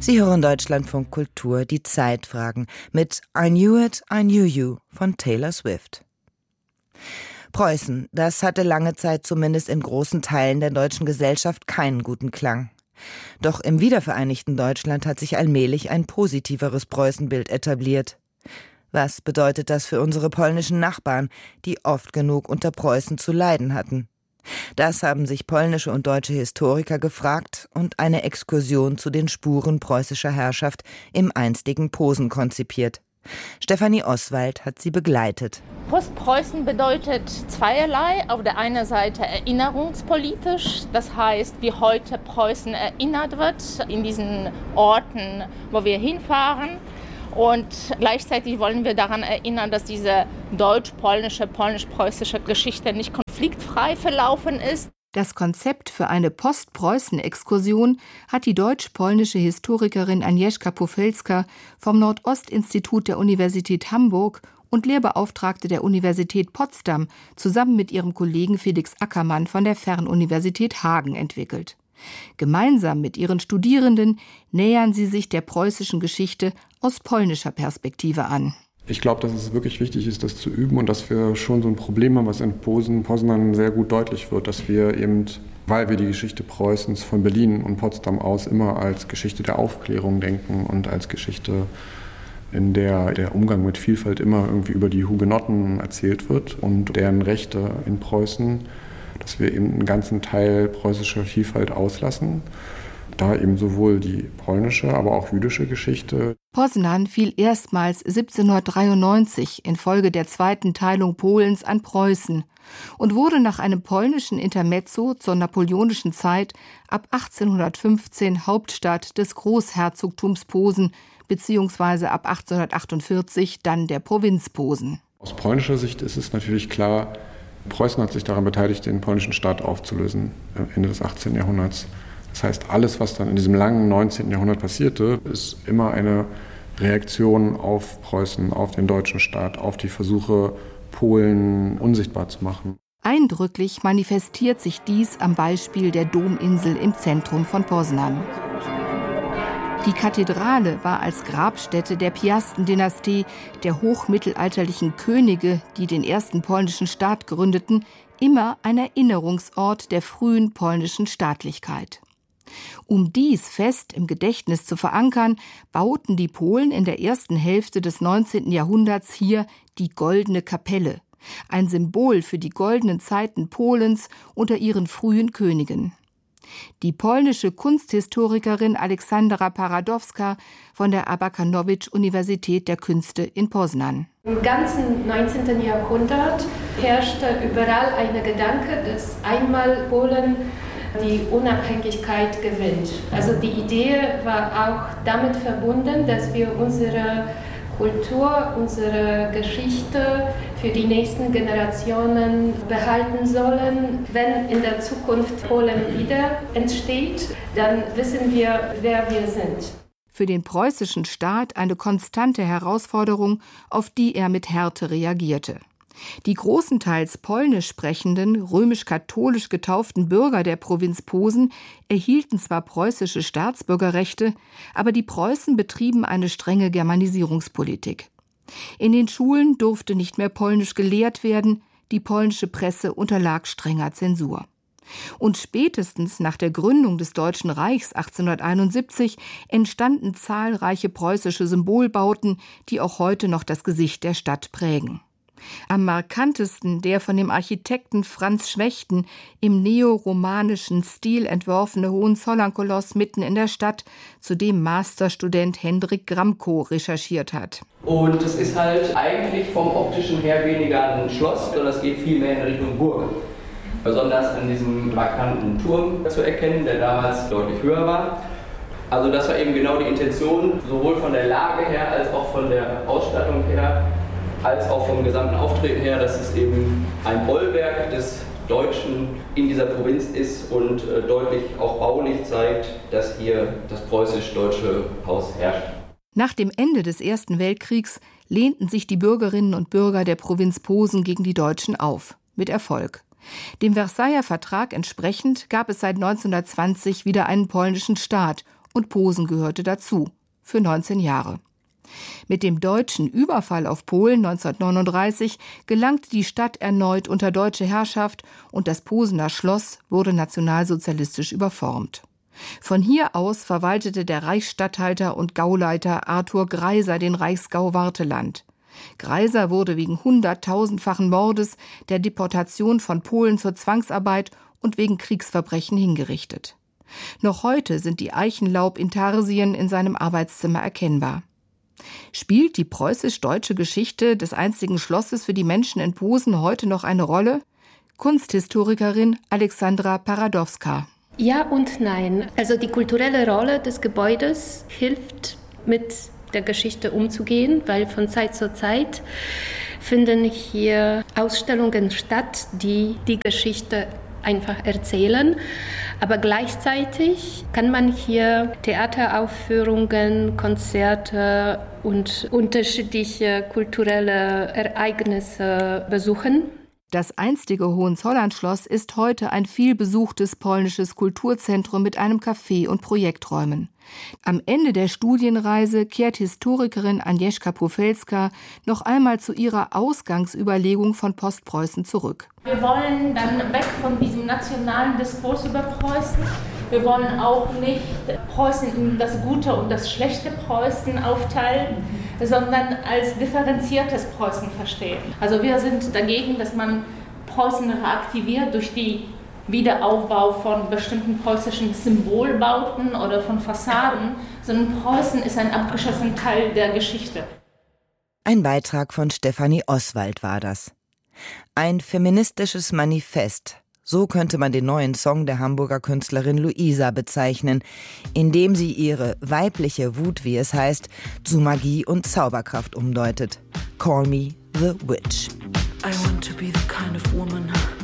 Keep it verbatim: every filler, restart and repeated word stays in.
Sie hören Deutschlandfunk Kultur, die Zeitfragen mit I Knew It, I Knew You von Taylor Swift. Preußen, das hatte lange Zeit zumindest in großen Teilen der deutschen Gesellschaft keinen guten Klang. Doch im wiedervereinigten Deutschland hat sich allmählich ein positiveres Preußenbild etabliert. Was bedeutet das für unsere polnischen Nachbarn, die oft genug unter Preußen zu leiden hatten? Das haben sich polnische und deutsche Historiker gefragt und eine Exkursion zu den Spuren preußischer Herrschaft im einstigen Posen konzipiert. Stefanie Oswald hat sie begleitet. Postpreußen bedeutet zweierlei. Auf der einen Seite erinnerungspolitisch, das heißt, wie heute Preußen erinnert wird in diesen Orten, wo wir hinfahren. Und gleichzeitig wollen wir daran erinnern, dass diese deutsch-polnische, polnisch-preußische Geschichte nicht konfliktfrei verlaufen ist. Das Konzept für eine Post-Preußen-Exkursion hat die deutsch-polnische Historikerin Agnieszka Pofelska vom Nordostinstitut der Universität Hamburg und Lehrbeauftragte der Universität Potsdam zusammen mit ihrem Kollegen Felix Ackermann von der Fernuniversität Hagen entwickelt. Gemeinsam mit ihren Studierenden nähern sie sich der preußischen Geschichte aus polnischer Perspektive an. Ich glaube, dass es wirklich wichtig ist, das zu üben und dass wir schon so ein Problem haben, was in Posen, Poznan sehr gut deutlich wird, dass wir eben, weil wir die Geschichte Preußens von Berlin und Potsdam aus immer als Geschichte der Aufklärung denken und als Geschichte, in der der Umgang mit Vielfalt immer irgendwie über die Hugenotten erzählt wird und deren Rechte in Preußen, dass wir eben einen ganzen Teil preußischer Vielfalt auslassen. Da eben sowohl die polnische, aber auch jüdische Geschichte. Poznan fiel erstmals siebzehnhundertdreiundneunzig infolge der zweiten Teilung Polens an Preußen und wurde nach einem polnischen Intermezzo zur napoleonischen Zeit ab achtzehnhundertfünfzehn Hauptstadt des Großherzogtums Posen beziehungsweise ab achtzehnhundertachtundvierzig dann der Provinz Posen. Aus polnischer Sicht ist es natürlich klar, Preußen hat sich daran beteiligt, den polnischen Staat aufzulösen, Ende des achtzehnten Jahrhunderts. Das heißt, alles, was dann in diesem langen neunzehnten Jahrhundert passierte, ist immer eine Reaktion auf Preußen, auf den deutschen Staat, auf die Versuche, Polen unsichtbar zu machen. Eindrücklich manifestiert sich dies am Beispiel der Dominsel im Zentrum von Poznan. Die Kathedrale war als Grabstätte der Piastendynastie, der hochmittelalterlichen Könige, die den ersten polnischen Staat gründeten, immer ein Erinnerungsort der frühen polnischen Staatlichkeit. Um dies fest im Gedächtnis zu verankern, bauten die Polen in der ersten Hälfte des neunzehnten Jahrhunderts hier die Goldene Kapelle, ein Symbol für die goldenen Zeiten Polens unter ihren frühen Königen. Die polnische Kunsthistorikerin Aleksandra Paradowska von der Abakanowicz-Universität der Künste in Poznan. Im ganzen neunzehnten Jahrhundert herrschte überall ein Gedanke, dass einmal Polen die Unabhängigkeit gewinnt. Also die Idee war auch damit verbunden, dass wir unsere Kultur, unsere Geschichte für die nächsten Generationen behalten sollen. Wenn in der Zukunft Polen wieder entsteht, dann wissen wir, wer wir sind. Für den preußischen Staat eine konstante Herausforderung, auf die er mit Härte reagierte. Die großenteils polnisch sprechenden, römisch-katholisch getauften Bürger der Provinz Posen erhielten zwar preußische Staatsbürgerrechte, aber die Preußen betrieben eine strenge Germanisierungspolitik. In den Schulen durfte nicht mehr Polnisch gelehrt werden, die polnische Presse unterlag strenger Zensur. Und spätestens nach der Gründung des Deutschen Reichs achtzehnhunderteinundsiebzig entstanden zahlreiche preußische Symbolbauten, die auch heute noch das Gesicht der Stadt prägen. Am markantesten der von dem Architekten Franz Schwechten im neoromanischen Stil entworfene Hohenzollern-Koloss mitten in der Stadt, zu dem Masterstudent Hendrik Gramko recherchiert hat. Und es ist halt eigentlich vom optischen her weniger ein Schloss, sondern es geht viel mehr in Richtung Burg. Besonders an diesem markanten Turm zu erkennen, der damals deutlich höher war. Also das war eben genau die Intention, sowohl von der Lage her als auch von der Ausstattung her, als auch vom gesamten Auftreten her, dass es eben ein Bollwerk des Deutschen in dieser Provinz ist und äh, deutlich auch baulich zeigt, dass hier das preußisch-deutsche Haus herrscht. Nach dem Ende des Ersten Weltkriegs lehnten sich die Bürgerinnen und Bürger der Provinz Posen gegen die Deutschen auf, mit Erfolg. Dem Versailler Vertrag entsprechend gab es seit neunzehnhundertzwanzig wieder einen polnischen Staat und Posen gehörte dazu, für neunzehn Jahre. Mit dem deutschen Überfall auf Polen neunzehnhundertneununddreißig gelangte die Stadt erneut unter deutsche Herrschaft und das Posener Schloss wurde nationalsozialistisch überformt. Von hier aus verwaltete der Reichsstatthalter und Gauleiter Arthur Greiser den Reichsgau Wartheland. Greiser wurde wegen hunderttausendfachen Mordes, der Deportation von Polen zur Zwangsarbeit und wegen Kriegsverbrechen hingerichtet. Noch heute sind die Eichenlaub-Intarsien in seinem Arbeitszimmer erkennbar. Spielt die preußisch-deutsche Geschichte des einstigen Schlosses für die Menschen in Posen heute noch eine Rolle? Kunsthistorikerin Alexandra Paradowska. Ja und nein. Also die kulturelle Rolle des Gebäudes hilft, mit der Geschichte umzugehen, weil von Zeit zu Zeit finden hier Ausstellungen statt, die die Geschichte einfach erzählen. Aber gleichzeitig kann man hier Theateraufführungen, Konzerte und unterschiedliche kulturelle Ereignisse besuchen. Das einstige Hohenzollernschloss ist heute ein vielbesuchtes polnisches Kulturzentrum mit einem Café und Projekträumen. Am Ende der Studienreise kehrt Historikerin Agnieszka Pofelska noch einmal zu ihrer Ausgangsüberlegung von Postpreußen zurück. Wir wollen dann weg von diesem nationalen Diskurs über Preußen. Wir wollen auch nicht Preußen in das gute und das schlechte Preußen aufteilen, sondern als differenziertes Preußen verstehen. Also wir sind dagegen, dass man Preußen reaktiviert durch die Wiederaufbau von bestimmten preußischen Symbolbauten oder von Fassaden, sondern Preußen ist ein abgeschlossener Teil der Geschichte. Ein Beitrag von Stefanie Oswald war das. Ein feministisches Manifest. So könnte man den neuen Song der Hamburger Künstlerin Luisa bezeichnen, in dem sie ihre weibliche Wut, wie es heißt, zu Magie und Zauberkraft umdeutet. Call me the witch. I want to be the kind of woman